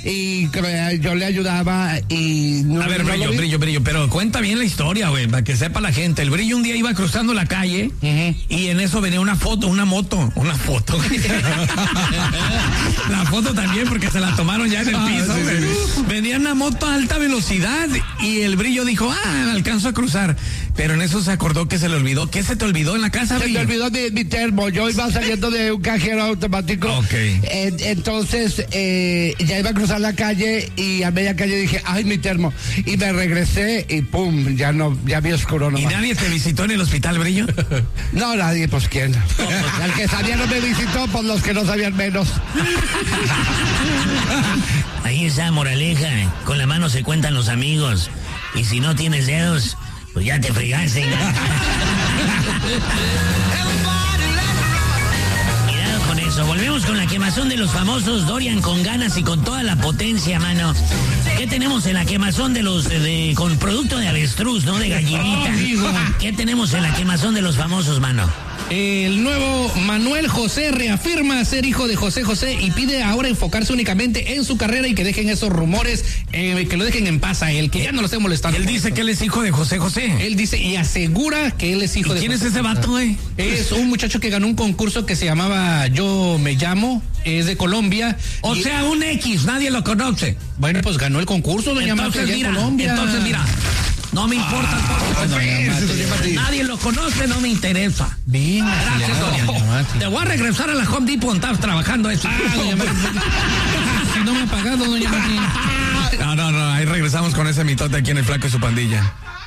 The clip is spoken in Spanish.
y yo le ayudaba y... No, a ver, Brillo, pero cuenta bien la historia, güey, para que sepa la gente. El Brillo un día iba cruzando la calle y en eso venía una moto. La foto también, porque se la tomaron ya en el piso. Sí. Venía una moto a alta velocidad y el Brillo dijo, alcanzo a cruzar. Pero en eso se acordó que se le olvidó. ¿Qué se te olvidó en la casa, Brillo? Se me olvidó mi termo. Yo iba saliendo de un cajero automático. Okay. Entonces, ya iba a cruzar la calle y a media calle dije, ay, mi termo. Y me regresé y pum, ya vi oscuro nomás. ¿Y nadie te visitó en el hospital, Brillo? No, nadie, pues ¿quién? El que sabía no me visitó, pues los que no sabían menos. Ahí está, moraleja. Con la mano se cuentan los amigos. Y si no tienes dedos, pues ya te fregaste. Cuidado con eso. Volvemos con la quemazón de los famosos Dorian con ganas y con toda la potencia, mano. ¿Qué tenemos en la quemazón de los con producto de avestruz, no de gallinita? ¿Qué tenemos en la quemazón de los famosos, mano? El nuevo Manuel José reafirma ser hijo de José José y pide ahora enfocarse únicamente en su carrera y que dejen esos rumores, que lo dejen en paz a él, que ya no lo estén molestando. Él dice que él es hijo de José José. Él dice y asegura que él es hijo de José. ¿Quién es ese vato, Es un muchacho que ganó un concurso que se llamaba Yo Me Llamo, es de Colombia. O sea, un X, nadie lo conoce. Bueno, pues ganó el concurso, doña Marta, en Colombia. Entonces, mira. No me importa. Nadie lo conoce, no me interesa. Bien, gracias, doña. Te voy a regresar a la Home Depot, estabas trabajando eso. Doña si no me ha pagado, doña Martín. No, ahí regresamos con ese mitote aquí en El Flaco y su pandilla.